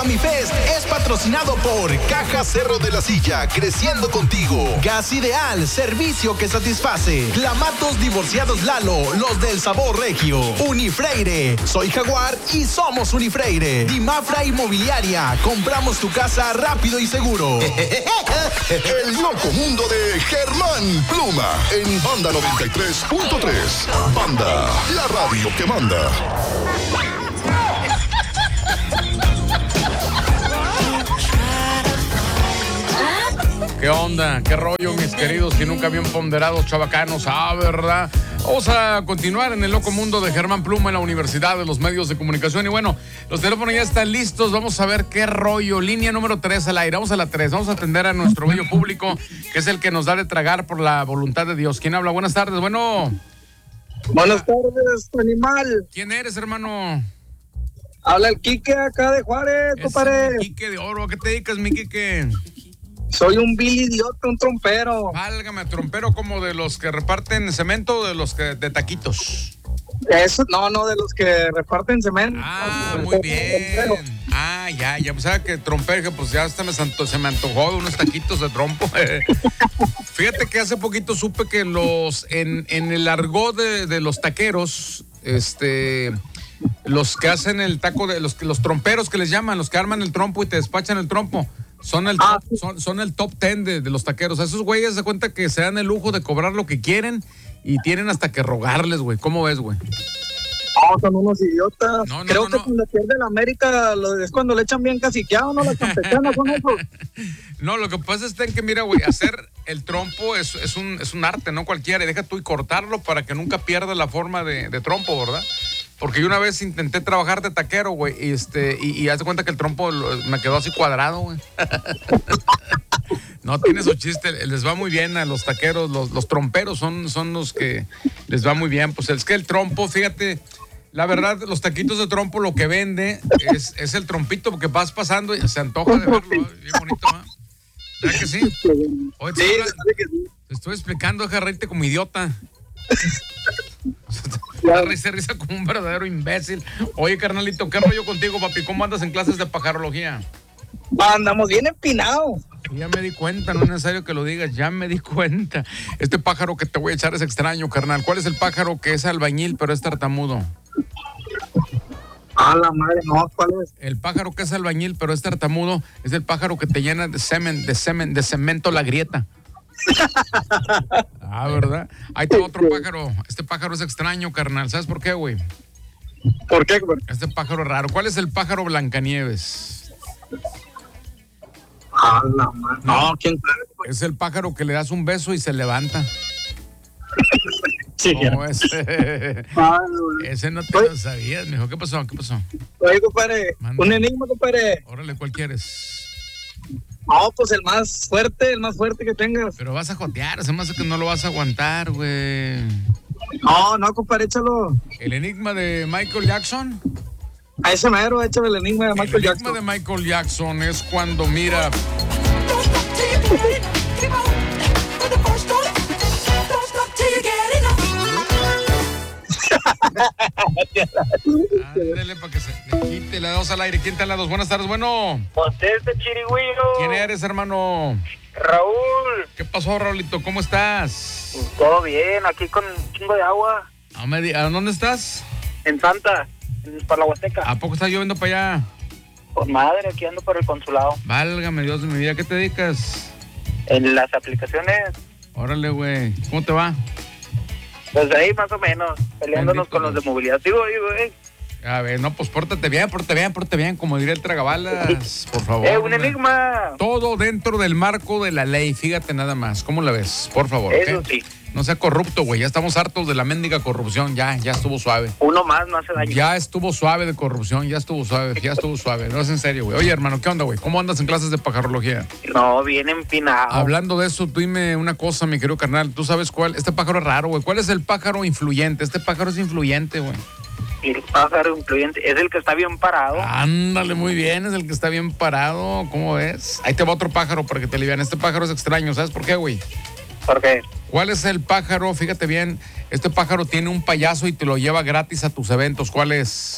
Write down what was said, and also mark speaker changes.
Speaker 1: Mami Fest es patrocinado por Caja Cerro de la Silla, creciendo contigo. Gas Ideal, servicio que satisface. Clamatos Divorciados Lalo, los del sabor regio. Unifreire, soy Jaguar y somos Unifreire. Dimafra Inmobiliaria, compramos tu casa rápido y seguro.
Speaker 2: El loco mundo de Germán Pluma en Banda 93.3. Banda, la radio que manda.
Speaker 3: ¿Qué onda? ¿Qué rollo, mis queridos y nunca bien ponderados chavacanos? ¿Verdad? Vamos a continuar en el loco mundo de Germán Pluma en la Universidad de los Medios de Comunicación. Y bueno, los teléfonos ya están listos. Vamos a ver qué rollo. Línea número 3 al aire. Vamos a la 3. Vamos a atender a nuestro bello público, que es el que nos da de tragar por la voluntad de Dios. ¿Quién habla? Buenas tardes. Bueno.
Speaker 4: Buenas tardes, animal.
Speaker 3: ¿Quién eres, hermano?
Speaker 4: Habla el Quique acá de Juárez, compadre.
Speaker 3: Quique de Oro. ¿A qué te dedicas, mi Quique?
Speaker 4: Soy un Billy idiota, un trompero.
Speaker 3: Válgame, trompero como de los que reparten cemento o de los que de taquitos.
Speaker 4: Eso, no, de los que reparten cemento.
Speaker 3: Muy bien. Ya, pues sabe que trompero, pues ya hasta se me antojó unos taquitos de trompo. Fíjate que hace poquito supe que en el argot de los taqueros, los que hacen el taco de los tromperos que les llaman, los que arman el trompo y te despachan el trompo. Son el top 10 de los taqueros. A esos güeyes se cuenta que se dan el lujo de cobrar lo que quieren y tienen hasta que rogarles, güey. ¿Cómo ves, güey?
Speaker 4: Son unos idiotas. Creo que cuando pierde la América es cuando le echan bien caciqueado, ¿no? Las campechanas son esos.
Speaker 3: No, lo que pasa es que, mira, güey, hacer el trompo es un arte, no cualquiera. Y deja tú y cortarlo para que nunca pierda la forma de trompo, ¿verdad? Porque yo una vez intenté trabajar de taquero, güey, y haz de cuenta que el trompo me quedó así cuadrado, güey. No tiene su chiste, les va muy bien a los taqueros, los tromperos son los que les va muy bien. Pues es que el trompo, fíjate, la verdad, los taquitos de trompo lo que vende es el trompito, porque vas pasando y se antoja de verlo, bien bonito, ¿no? ¿Verdad que sí? Oye, te estoy explicando, deja reírte como idiota. Risa como un verdadero imbécil. Oye, carnalito, ¿qué rollo contigo, papi? ¿Cómo andas en clases de pajarología?
Speaker 4: Andamos bien empinados.
Speaker 3: Ya me di cuenta, no es necesario que lo digas, ya me di cuenta. Este pájaro que te voy a echar es extraño, carnal. ¿Cuál es el pájaro que es albañil pero es tartamudo?
Speaker 4: A la madre, no, ¿cuál es?
Speaker 3: El pájaro que es albañil pero es tartamudo es el pájaro que te llena de cemento la grieta. ¿Verdad? Ahí está otro pájaro. Este pájaro es extraño, carnal. ¿Sabes por qué, güey?
Speaker 4: ¿Por qué, güey?
Speaker 3: Este pájaro raro. ¿Cuál es el pájaro Blancanieves?
Speaker 4: La madre. No, ¿quién sabe?
Speaker 3: Es el pájaro que le das un beso y se levanta.
Speaker 4: Sí,
Speaker 3: no, ese no te lo sabías, mijo. ¿Qué pasó?
Speaker 4: Oye, compadre, un enigma, compadre.
Speaker 3: Órale, ¿cuál quieres?
Speaker 4: No, pues el más fuerte que tengas.
Speaker 3: Pero vas a jotear, se me hace que no lo vas a aguantar, güey.
Speaker 4: No, compadre, échalo.
Speaker 3: ¿El enigma de Michael Jackson?
Speaker 4: A ese mero, échame el enigma de Michael Jackson.
Speaker 3: El enigma de Michael Jackson es cuando mira... Ándale para que se quite la dos al aire. ¿Quién te la dos? Buenas tardes, bueno.
Speaker 5: Conteste, chirigüiro.
Speaker 3: ¿Quién eres, hermano?
Speaker 5: Raúl.
Speaker 3: ¿Qué pasó, Raulito? ¿Cómo estás?
Speaker 5: Todo bien, aquí con un chingo de agua.
Speaker 3: ¿A dónde estás?
Speaker 5: En Santa, para la Huasteca.
Speaker 3: ¿A poco está lloviendo para allá?
Speaker 5: Pues madre, aquí ando por el consulado.
Speaker 3: Válgame Dios de mi vida, ¿qué te dedicas?
Speaker 5: En las aplicaciones.
Speaker 3: Órale, güey. ¿Cómo te va?
Speaker 5: Pues ahí más o menos, peleándonos con los de movilidad. Digo,
Speaker 3: A ver, no, pues pórtate bien, como diría el tragabalas, por favor.
Speaker 5: Un enigma.
Speaker 3: Todo dentro del marco de la ley, fíjate nada más. ¿Cómo la ves? Por favor.
Speaker 5: Eso
Speaker 3: ¿okay?
Speaker 5: sí.
Speaker 3: No sea corrupto, güey. Ya estamos hartos de la mendiga corrupción. Ya estuvo suave.
Speaker 5: Uno más no hace daño.
Speaker 3: Ya estuvo suave de corrupción. Ya estuvo suave. No es en serio, güey. Oye, hermano, ¿qué onda, güey? ¿Cómo andas en clases de pajarología?
Speaker 5: No, bien empinado.
Speaker 3: Hablando de eso, tú dime una cosa, mi querido carnal. ¿Tú sabes cuál? Este pájaro es raro, güey. ¿Cuál es el pájaro influyente? Este pájaro es influyente, güey.
Speaker 5: El pájaro influyente es el que está bien parado.
Speaker 3: Ándale, muy bien. Es el que está bien parado. ¿Cómo ves? Ahí te va otro pájaro para que te alivian. Este pájaro es extraño. ¿Sabes por qué, güey?
Speaker 5: ¿Por qué?
Speaker 3: ¿Cuál es el pájaro? Fíjate bien, este pájaro tiene un payaso y te lo lleva gratis a tus eventos. ¿Cuál es?